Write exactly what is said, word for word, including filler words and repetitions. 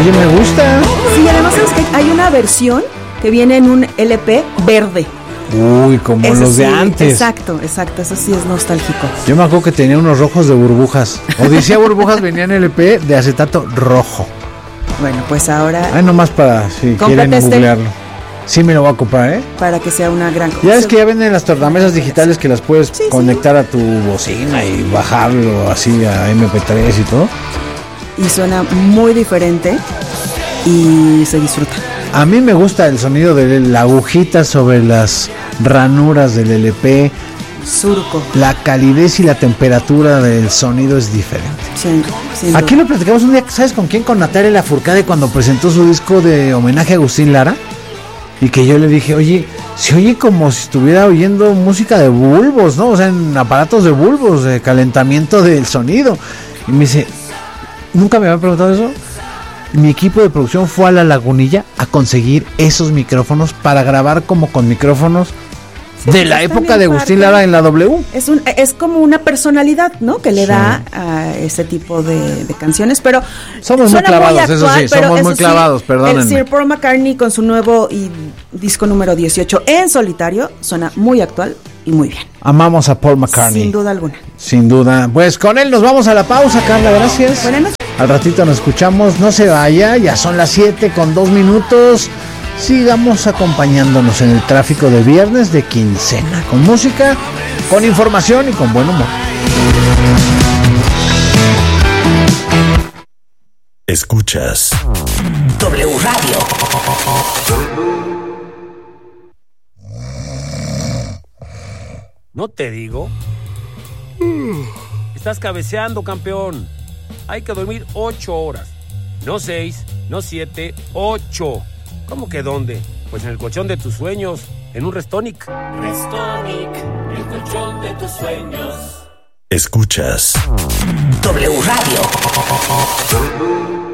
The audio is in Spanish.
Oye, me gusta. Sí, además es que hay una versión que viene en un L P verde. Uy, como Eso los sí, de antes. Exacto, exacto, eso sí es nostálgico. Yo me acuerdo que tenía unos rojos de burbujas. Odisea Burbujas venía en L P de acetato rojo. Bueno, pues ahora... Ay, nomás para si quieren este googlearlo. Sí me lo voy a comprar, ¿eh? Para que sea una gran cosa. Ya ves que ya venden las tornamesas digitales que las puedes sí, conectar sí. a tu bocina y bajarlo así a eme pe tres y todo. Y suena muy diferente y se disfruta. A mí me gusta el sonido de la agujita sobre las ranuras del L P. Surco. La calidez y la temperatura del sonido es diferente. Sí, sí, aquí lo platicamos un día, ¿sabes con quién? Con Natalia Lafourcade cuando presentó su disco de homenaje a Agustín Lara. Y que yo le dije, oye, se oye como si estuviera oyendo música de bulbos, ¿no? O sea, en aparatos de bulbos, de calentamiento del sonido. Y me dice, ¿nunca me había preguntado eso? Mi equipo de producción fue a La Lagunilla a conseguir esos micrófonos para grabar como con micrófonos sí, de la época de Agustín Lara en la W. Es un es como una personalidad, ¿no? Que le sí. da a ese tipo de, de canciones, pero somos muy clavados, muy actual, eso sí, somos eso muy clavados, sí, perdónenme. El Sir Paul McCartney con su nuevo y disco número dieciocho en solitario suena muy actual y muy bien. Amamos a Paul McCartney. Sin duda alguna. Sin duda. Pues con él nos vamos a la pausa, Carla, gracias. Buenas noches. Al ratito nos escuchamos, no se vaya, ya son las siete con dos minutos. Sigamos acompañándonos en el tráfico de viernes de quincena, con música, con información y con buen humor. Escuchas W Radio. ¿No te digo? Estás cabeceando, campeón. Hay que dormir ocho horas. No seis, no siete, ocho. ¿Cómo que dónde? Pues en el colchón de tus sueños, en un Restonic. Restonic, el colchón de tus sueños. Escuchas W Radio.